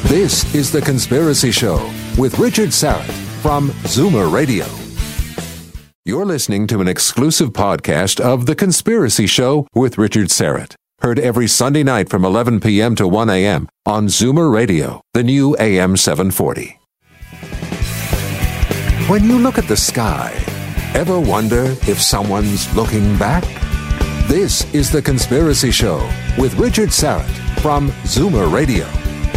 This is The Conspiracy Show with Richard Syrett from Zoomer Radio. You're listening to an exclusive podcast of The Conspiracy Show with Richard Syrett. Heard every Sunday night from 11 p.m. to 1 a.m. on Zoomer Radio, the new AM 740. When you look at the sky, ever wonder if someone's looking back? This is The Conspiracy Show with Richard Syrett from Zoomer Radio.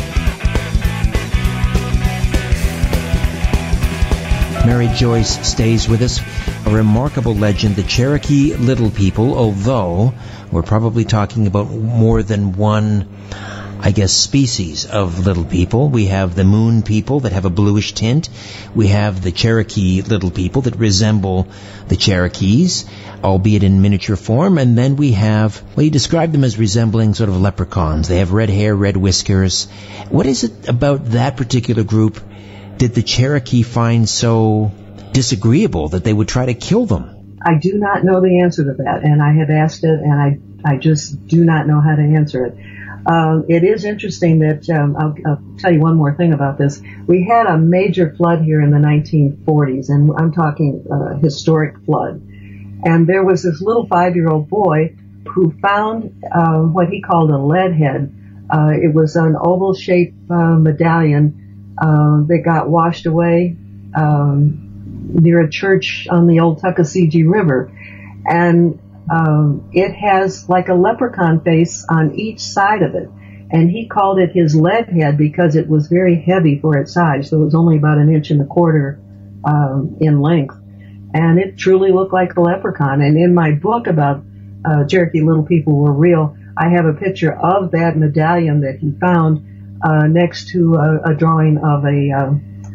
Mary Joyce stays with us, a remarkable legend, the Cherokee Little People, although we're probably talking about more than one, species of little people. We have the Moon People that have a bluish tint. We have the Cherokee Little People that resemble the Cherokees, albeit in miniature form. And then we have, you describe them as resembling sort of leprechauns. They have red hair, red whiskers. What is it about that particular group did the Cherokee find so disagreeable that they would try to kill them? I do not know the answer to that, and I have asked it, and I just do not know how to answer it. It is interesting that, I'll tell you one more thing about this. We had a major flood here in the 1940s, and I'm talking historic flood. And there was this little 5-year-old boy who found what he called a lead head. It was an oval-shaped medallion that got washed away near a church on the old Tuckasegee River. And it has like a leprechaun face on each side of it. And he called it his lead head because it was very heavy for its size. So it was only about 1.25 inches in length. And it truly looked like a leprechaun. And in my book about Cherokee Little People Were Real, I have a picture of that medallion that he found next to a drawing of a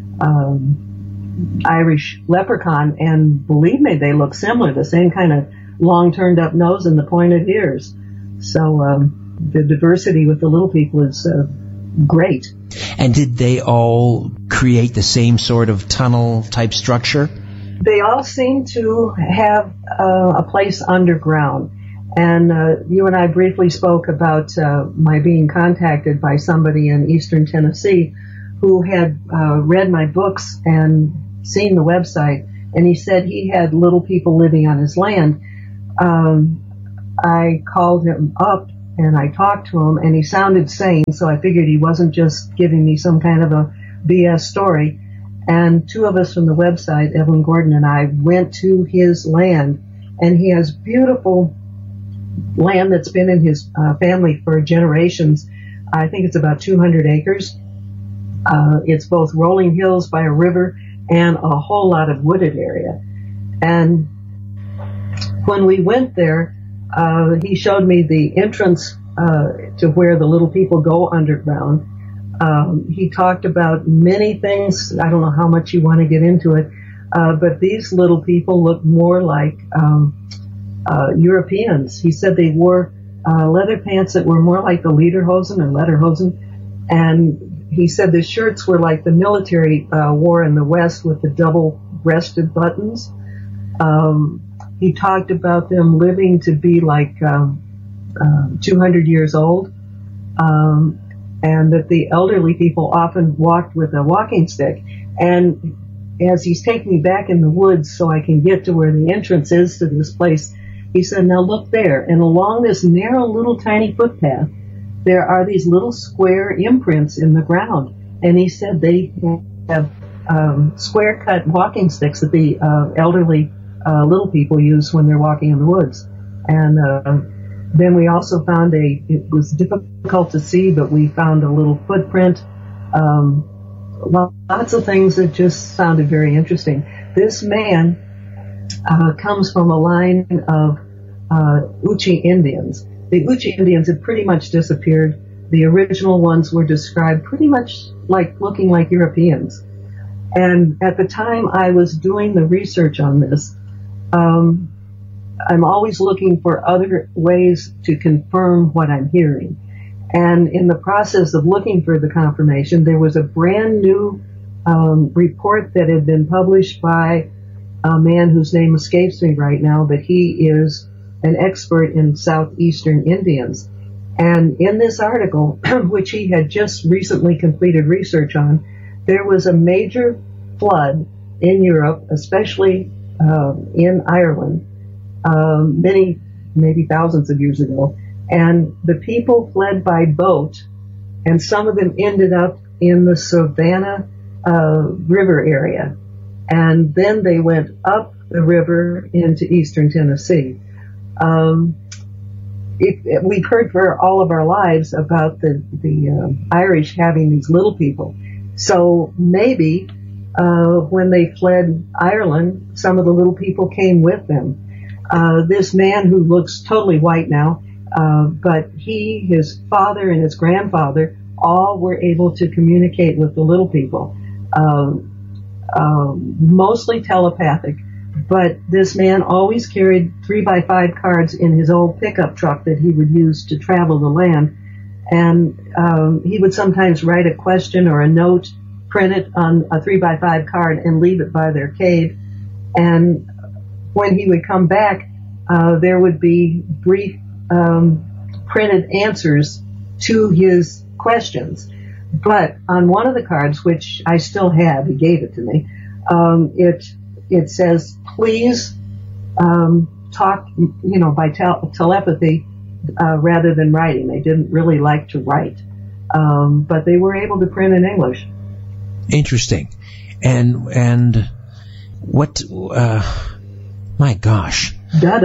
Irish leprechaun, and believe me, they look similar. The same kind of long turned up nose and the pointed ears. So the diversity with the little people is great. And did they all create the same sort of tunnel type structure? They all seem to have a place underground. And you and I briefly spoke about my being contacted by somebody in eastern Tennessee who had read my books and seen the website, and he said he had little people living on his land. I called him up and I talked to him, and he sounded sane, so I figured he wasn't just giving me some kind of a BS story. And two of us from the website, Evelyn Gordon and I, went to his land, and he has beautiful land that's been in his family for generations. I think it's about 200 acres. It's both rolling hills by a river and a whole lot of wooded area. And when we went there, he showed me the entrance to where the little people go underground. He talked about many things. I don't know how much you want to get into it, but these little people look more like Europeans. He said they wore leather pants that were more like the lederhosen or lederhosen, and he said the shirts were like the military wore in the West with the double-breasted buttons. He talked about them living to be like 200 years old, and that the elderly people often walked with a walking stick. And as he's taking me back in the woods so I can get to where the entrance is to this place, he said, now look there. And along this narrow little tiny footpath, there are these little square imprints in the ground. And he said they have square-cut walking sticks that the elderly little people use when they're walking in the woods. And then we also found it was difficult to see, but we found a little footprint. Lots of things that just sounded very interesting. This man comes from a line of Uchi Indians. The Uchi Indians had pretty much disappeared. The original ones were described pretty much like looking like Europeans. And at the time I was doing the research on this, I'm always looking for other ways to confirm what I'm hearing. And in the process of looking for the confirmation, there was a brand new report that had been published by a man whose name escapes me right now, but he is an expert in southeastern Indians. And in this article, which he had just recently completed research on, there was a major flood in Europe, especially in Ireland, many, maybe thousands of years ago. And the people fled by boat, and some of them ended up in the Savannah River area. And then they went up the river into eastern Tennessee. We've heard for all of our lives about the Irish having these little people. So maybe when they fled Ireland, some of the little people came with them. This man who looks totally white now, but he, his father, and his grandfather all were able to communicate with the little people, mostly telepathic. But this man always carried 3x5 cards in his old pickup truck that he would use to travel the land. And he would sometimes write a question or a note, print it on a 3x5 card, and leave it by their cave. And when he would come back, there would be brief printed answers to his questions. But on one of the cards, which I still have, he gave it to me, it says, please talk, by telepathy rather than writing. They didn't really like to write, but they were able to print in English. Interesting. And what? My gosh.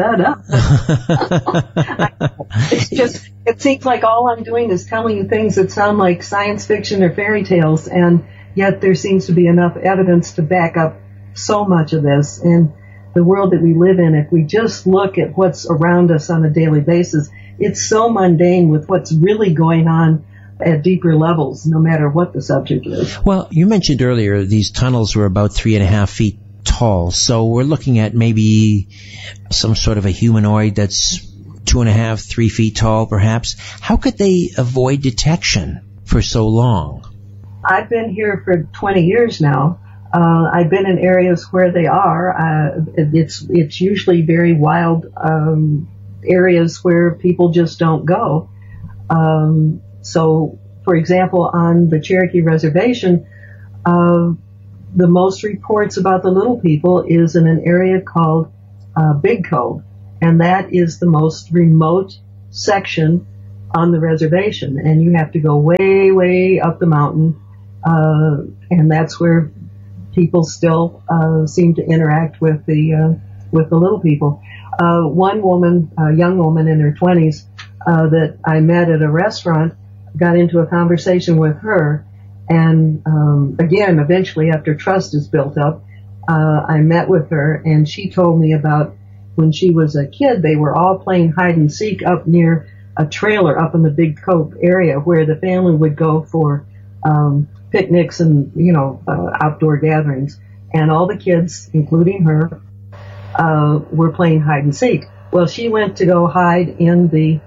It seems like all I'm doing is telling you things that sound like science fiction or fairy tales, and yet there seems to be enough evidence to back up so much of this. In the world that we live in, if we just look at what's around us on a daily basis, it's so mundane with what's really going on at deeper levels, no matter what the subject is. Well, you mentioned earlier these tunnels were about 3.5 feet tall, so we're looking at maybe some sort of a humanoid that's 2.5, 3 feet tall, perhaps. How could they avoid detection for so long? I've been here for 20 years now. I've been in areas where they are. It's usually very wild areas where people just don't go. So, for example, on the Cherokee Reservation, the most reports about the little people is in an area called Big Cove, and that is the most remote section on the reservation, and you have to go way, way up the mountain, and that's where people still seem to interact with the little people. One woman, a young woman in her 20s, that I met at a restaurant, got into a conversation with her, and again, eventually, after trust is built up, I met with her, and she told me about when she was a kid, they were all playing hide and seek up near a trailer up in the Big Cove area where the family would go for picnics and, outdoor gatherings. And all the kids, including her, were playing hide and seek. Well, she went to go hide in the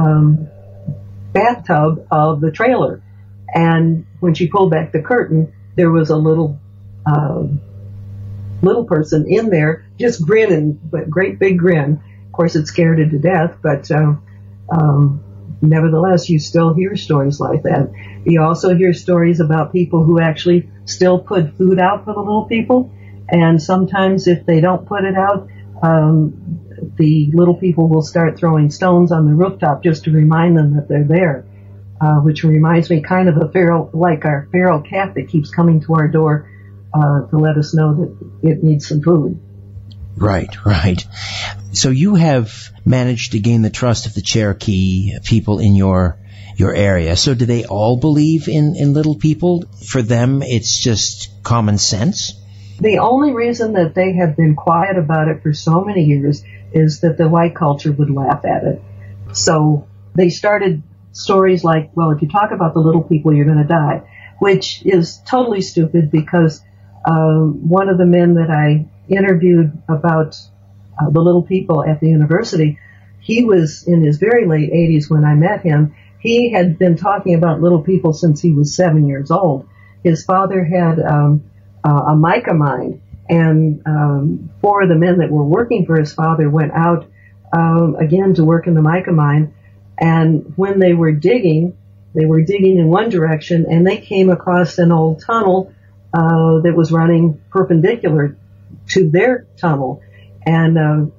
bathtub of the trailer. And when she pulled back the curtain, there was a little person in there just grinning, but great big grin. Of course, it scared her to death, but nevertheless, you still hear stories like that. You also hear stories about people who actually still put food out for the little people, and sometimes if they don't put it out, the little people will start throwing stones on the rooftop just to remind them that they're there, which reminds me kind of like our feral cat that keeps coming to our door to let us know that it needs some food. Right. So you have managed to gain the trust of the Cherokee people in your area. So do they all believe in little people? For them, it's just common sense? The only reason that they have been quiet about it for so many years is that the white culture would laugh at it. So they started stories like, well, if you talk about the little people, you're going to die, which is totally stupid because one of the men that I interviewed about the little people at the university, he was in his very late 80s when I met him. He had been talking about little people since he was 7 years old. His father had a mica mine, and 4 of the men that were working for his father went out again to work in the mica mine, And when they were digging in one direction, and they came across an old tunnel that was running perpendicular to their tunnel. And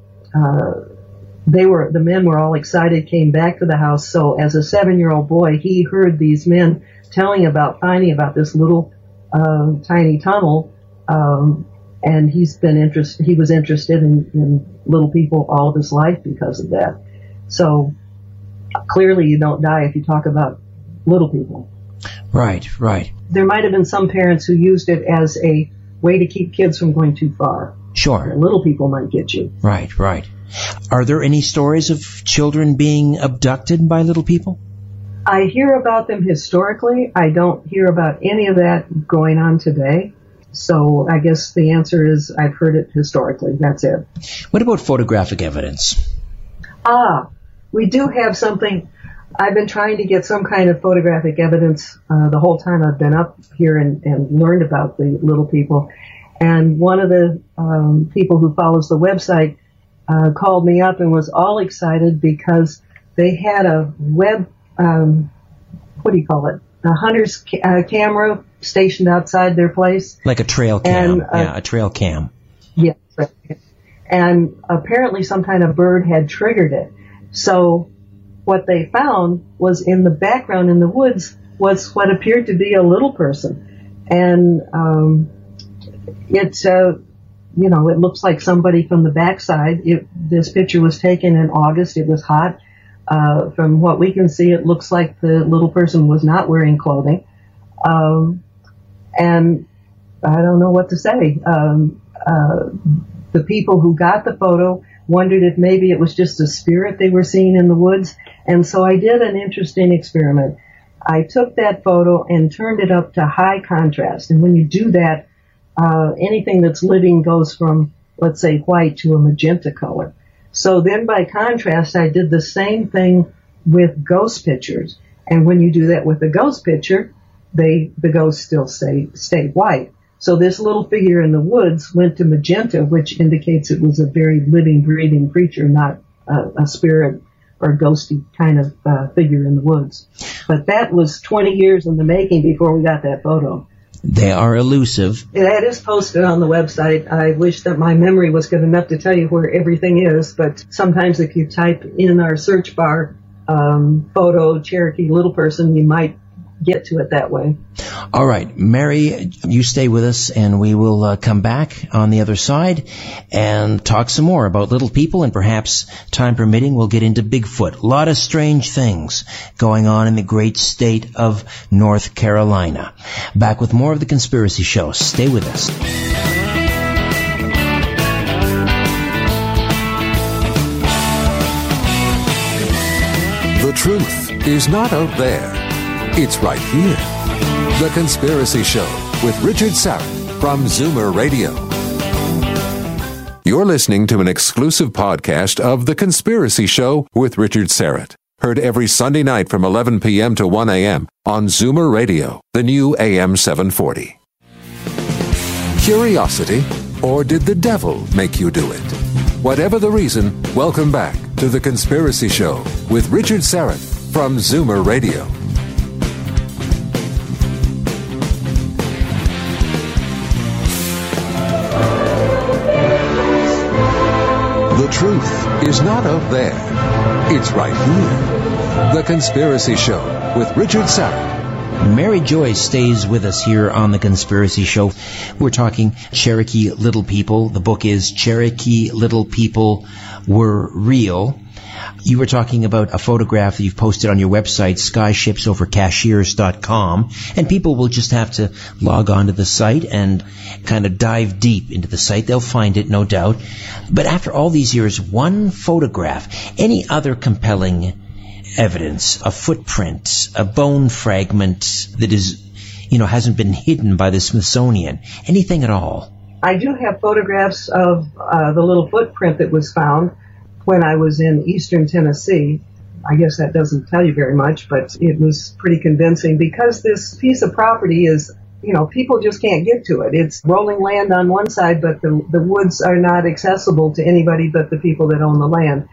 the men were all excited, came back to the house. So as a 7-year-old boy, he heard these men finding about this little tiny tunnel, and he was interested in little people all of his life because of that. So clearly you don't die if you talk about little people. Right. There might have been some parents who used it as a way to keep kids from going too far. Sure. Little people might get you. Right. Are there any stories of children being abducted by little people? I hear about them historically. I don't hear about any of that going on today. So I guess the answer is I've heard it historically. That's it. What about photographic evidence? We do have something. I've been trying to get some kind of photographic evidence the whole time I've been up here and learned about the little people. And one of the people who follows the website called me up and was all excited because they had a a hunter's camera stationed outside their place. Like a trail cam, a trail cam. Yes. And apparently some kind of bird had triggered it. So what they found was in the background in the woods was what appeared to be a little person. And it looks like somebody from the backside. This picture was taken in August. It was hot. From what we can see, it looks like the little person was not wearing clothing. And I don't know what to say. The people who got the photo wondered if maybe it was just a spirit they were seeing in the woods. And so I did an interesting experiment. I took that photo and turned it up to high contrast. And when you do that, anything that's living goes from, let's say, white to a magenta color. So then by contrast, I did the same thing with ghost pictures. And when you do that with a ghost picture, the ghosts still stay white. So this little figure in the woods went to magenta, which indicates it was a very living, breathing creature, not a spirit or a ghosty kind of figure in the woods. But that was 20 years in the making before we got that photo. They are elusive. That is posted on the website. I wish that my memory was good enough to tell you where everything is, but sometimes if you type in our search bar, photo Cherokee little person, you might get to it that way. All right, Mary, you stay with us, and we will come back on the other side and talk some more about little people, and perhaps, time permitting, we'll get into Bigfoot. A lot of strange things going on in the great state of North Carolina. Back with more of The Conspiracy Show. Stay with us. The truth is not out there. It's right here. The Conspiracy Show with Richard Syrett from Zoomer Radio. You're listening to an exclusive podcast of The Conspiracy Show with Richard Syrett. Heard every Sunday night from 11 p.m. to 1 a.m. on Zoomer Radio, the new AM 740. Curiosity, or did the devil make you do it? Whatever the reason, welcome back to The Conspiracy Show with Richard Syrett from Zoomer Radio. The truth is not out there. It's right here. The Conspiracy Show with Richard Syrett. Mary Joyce stays with us here on The Conspiracy Show. We're talking Cherokee Little People. The book is Cherokee Little People Were Real. You were talking about a photograph that you've posted on your website, skyships-over-cashiers.com, and people will just have to log on to the site and kind of dive deep into the site. They'll find it, no doubt. But after all these years, one photograph, any other compelling evidence, a footprint, a bone fragment that is, hasn't been hidden by the Smithsonian, anything at all? I do have photographs of the little footprint that was found when I was in eastern Tennessee. I guess that doesn't tell you very much, but it was pretty convincing because this piece of property is, people just can't get to it. It's rolling land on one side, but the woods are not accessible to anybody but the people that own the land.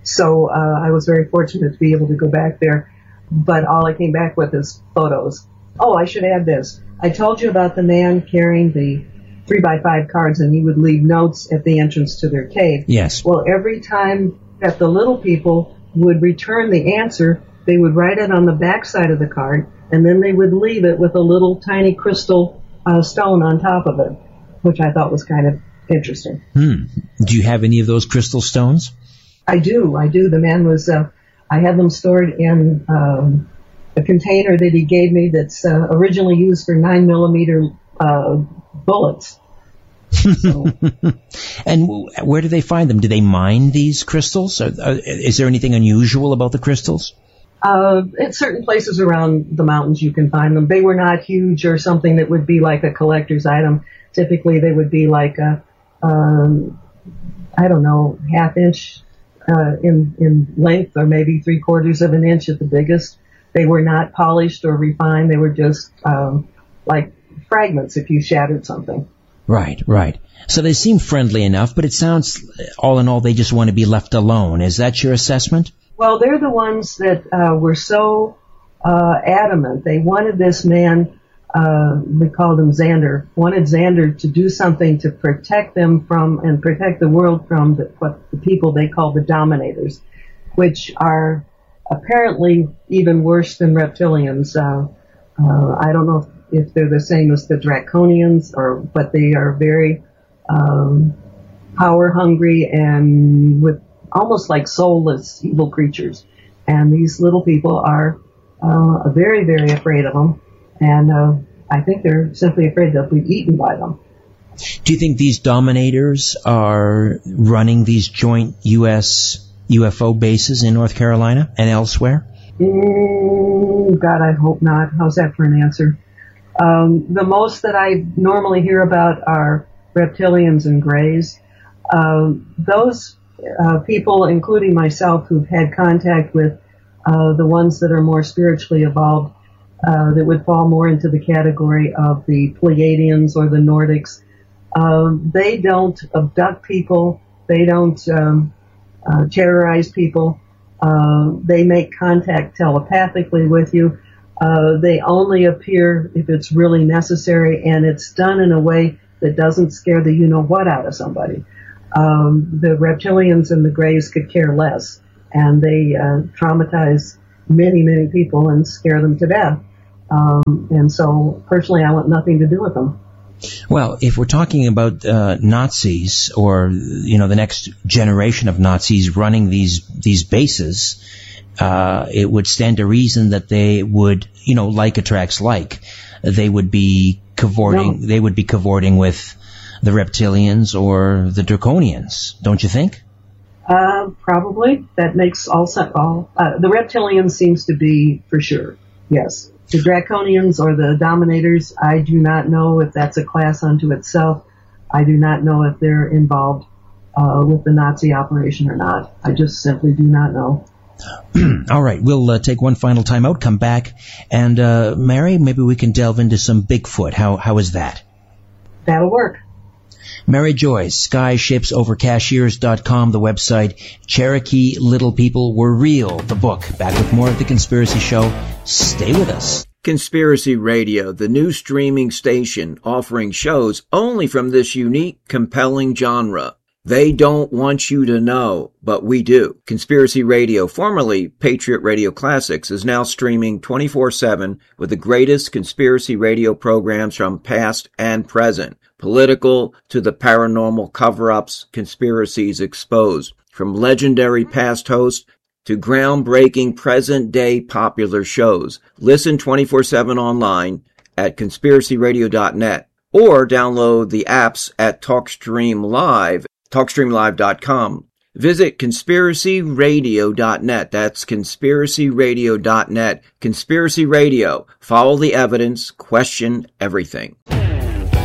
So I was very fortunate to be able to go back there. But all I came back with is photos. Oh, I should add this. I told you about the man carrying the 3x5 cards, and he would leave notes at the entrance to their cave. Yes. Well, every time that the little people would return the answer, they would write it on the back side of the card, and then they would leave it with a little tiny crystal stone on top of it, which I thought was kind of interesting. Do you have any of those crystal stones? I do. The man was, I had them stored in a container that he gave me that's originally used for 9mm bullets. So. And where do they find them? Do they mine these crystals? Is there anything unusual about the crystals? At certain places around the mountains you can find them. They were not huge or something that would be like a collector's item. Typically they would be like a, I don't know, half-inch in length, or maybe 3/4 of an inch at the biggest. They were not polished or refined. They were just like fragments if you shattered something. Right. So they seem friendly enough, but it sounds, all in all, they just want to be left alone. Is that your assessment? Well, they're the ones that were so adamant. They wanted this man, we called him Xander, wanted Xander to do something to protect them from, and protect the world from what the people they call the Dominators, which are apparently even worse than reptilians. I don't know if they're the same as the Draconians, but they are very power hungry and with almost like soulless evil creatures. And these little people are very, very afraid of them. And I think they're simply afraid they'll be eaten by them. Do you think these Dominators are running these joint U.S. UFO bases in North Carolina and elsewhere? God, I hope not. How's that for an answer? The most that I normally hear about are reptilians and greys. Those people, including myself, who've had contact with the ones that are more spiritually evolved, that would fall more into the category of the Pleiadians or the Nordics, they don't abduct people. They don't terrorize people. They make contact telepathically with you. They only appear if it's really necessary, and it's done in a way that doesn't scare the you-know-what out of somebody. The reptilians and the greys could care less, and they traumatize many, many people and scare them to death. And so, personally, I want nothing to do with them. Well, if we're talking about Nazis, or the next generation of Nazis running these bases, it would stand to reason that they would, like attracts like. They would be cavorting. No. They would be cavorting with the reptilians or the Draconians, don't you think? Probably. That makes all sense. The reptilians seems to be for sure. Yes. The Draconians or the Dominators, I do not know if that's a class unto itself. I do not know if they're involved with the Nazi operation or not. I just simply do not know. All right, we'll take one final time out, come back, and Mary, maybe we can delve into some Bigfoot. How is that? That'll work. Mary Joyce, SkyShipsOverCashiers.com, the website. Cherokee Little People Were Real, the book. Back with more of The Conspiracy Show. Stay with us. Conspiracy Radio, the new streaming station offering shows only from this unique, compelling genre. They don't want you to know, but we do. Conspiracy Radio, formerly Patriot Radio Classics, is now streaming 24/7 with the greatest conspiracy radio programs from past and present. Political to the paranormal cover-ups, conspiracies exposed. From legendary past hosts to groundbreaking present-day popular shows. Listen 24/7 online at conspiracyradio.net or download the apps at TalkStream Live, TalkStreamLive.com. Visit conspiracyradio.net. That's conspiracyradio.net. Conspiracy Radio. Follow the evidence. Question everything.